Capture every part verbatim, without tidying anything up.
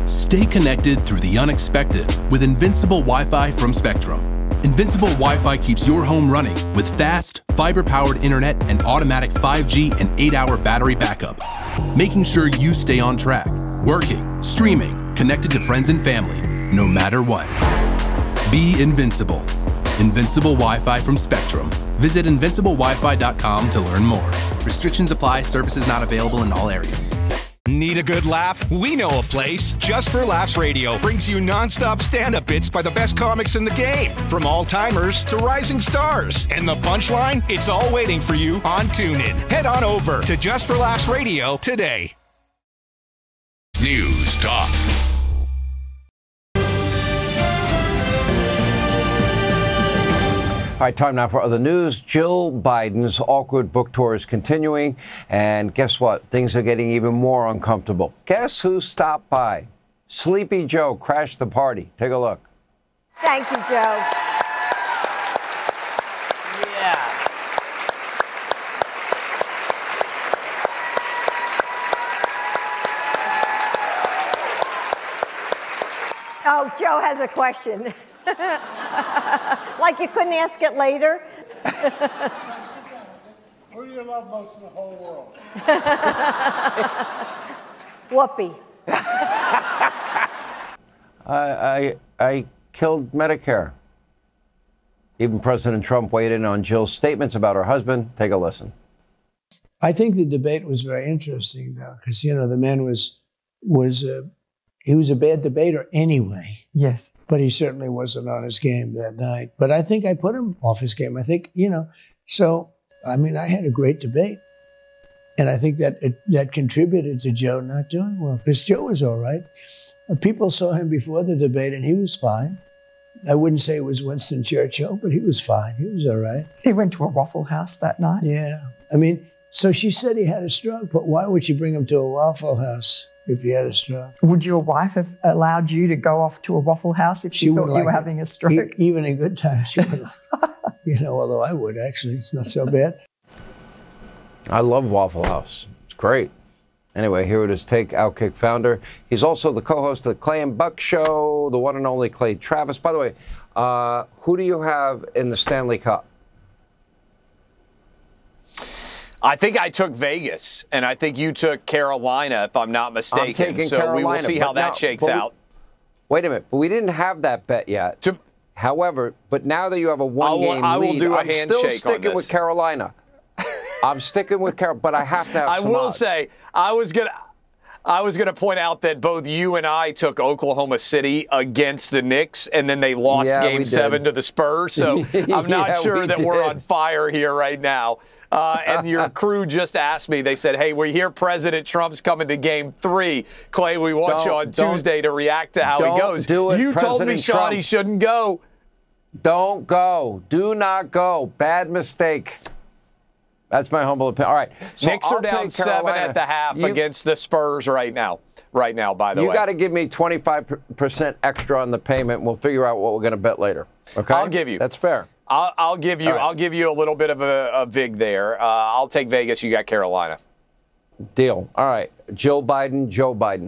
Stay connected through the unexpected with Invincible Wi-Fi from Spectrum. Invincible Wi-Fi keeps your home running with fast, fiber-powered internet and automatic five G and eight-hour battery backup, making sure you stay on track, working, streaming, connected to friends and family, no matter what. Be invincible. Invincible Wi-Fi from Spectrum. Visit invincible wi fi dot com to learn more. Restrictions apply. Services not available in all areas. Need a good laugh? We know a place. Just for Laughs Radio brings you nonstop stand-up bits by the best comics in the game, from all-timers to rising stars. And the punchline? It's all waiting for you on TuneIn. Head on over to Just for Laughs Radio today. News Talk. All right, time now for other news. Jill Biden's awkward book tour is continuing, and guess what? Things are getting even more uncomfortable. Guess who stopped by? Sleepy Joe crashed the party. Take a look. Thank you, Joe. Yeah. Oh, Joe has a question. Like you couldn't ask it later? Who do you love most in the whole world? Whoopi. I, I, I killed Medicare. Even President Trump weighed in on Jill's statements about her husband. Take a listen. I think the debate was very interesting, though, because, you know, the man was, was uh, he was a bad debater anyway. Yes. But he certainly wasn't on his game that night. But I think I put him off his game. I think, you know, so, I mean, I had a great debate. And I think that it, that contributed to Joe not doing well, because Joe was all right. People saw him before the debate, and he was fine. I wouldn't say it was Winston Churchill, but he was fine. He was all right. He went to a Waffle House that night. Yeah. I mean, so she said he had a stroke, but why would she bring him to a Waffle House if he had a stroke? Would your wife have allowed you to go off to a Waffle House if she, she thought you were it. having a stroke? E- even in good times, she would. You know, although I would, actually. It's not so bad. I love Waffle House. It's great. Anyway, here it is. Take Outkick founder. He's also the co-host of the Clay and Buck Show, the one and only Clay Travis. By the way, uh, who do you have in the Stanley Cup? I think I took Vegas, and I think you took Carolina, if I'm not mistaken. I'm taking so Carolina, we will see how that now, shakes we, out. Wait a minute, but we didn't have that bet yet. To, However, but now that you have a one-game I will lead, do a I'm still handshake on sticking this. with Carolina. I'm sticking with Carolina, but I have to have I some will odds. say, I was gonna. I was going to point out that both you and I took Oklahoma City against the Knicks, and then they lost yeah, Game seven to the Spurs. So I'm not yeah, sure we that did. we're on fire here right now. Uh, and your crew just asked me, they said, hey, we hear President Trump's coming to Game three. Clay, we want don't, you on Tuesday to react to how he goes. Do it, you President told me, Sean, Trump. he shouldn't go. Don't go. Do not go. Bad mistake. That's my humble opinion. All right. So Knicks I'll are down take seven Carolina. at the half you, against the Spurs right now. Right now, by the you way. You got to give me twenty-five percent extra on the payment. We'll figure out what we're going to bet later. Okay? I'll give you. That's fair. I'll, I'll give you. Right. I'll give you a little bit of a, a vig there. Uh, I'll take Vegas. You got Carolina. Deal. All right. Jill Biden, Joe Biden.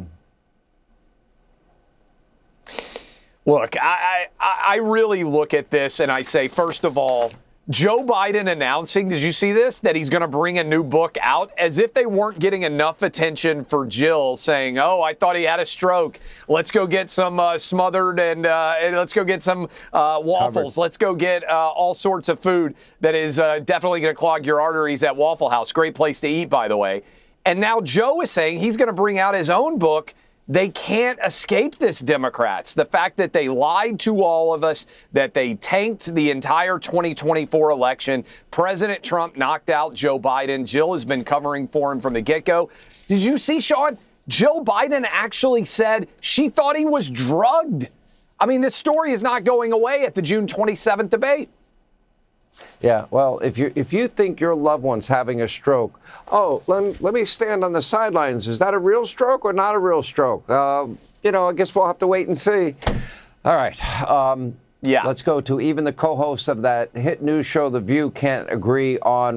Look, I, I I really look at this and I say, first of all, Joe Biden announcing, did you see this, that he's going to bring a new book out, as if they weren't getting enough attention for Jill saying, oh, I thought he had a stroke. Let's go get some uh, smothered and, uh, and let's go get some uh, waffles. Covered. Let's go get uh, all sorts of food that is uh, definitely going to clog your arteries at Waffle House. Great place to eat, by the way. And now Joe is saying he's going to bring out his own book. They can't escape this, Democrats. The fact that they lied to all of us, that they tanked the entire twenty twenty-four election. President Trump knocked out Joe Biden. Jill has been covering for him from the get-go. Did you see, Sean? Jill Biden actually said she thought he was drugged. I mean, this story is not going away at the June twenty-seventh debate. Yeah, well, if you if you think your loved one's having a stroke, oh, let me, let me stand on the sidelines. Is that a real stroke or not a real stroke? Uh, you know, I guess we'll have to wait and see. All right. Um, yeah. Let's go to even the co-hosts of that hit news show, The View, can't agree on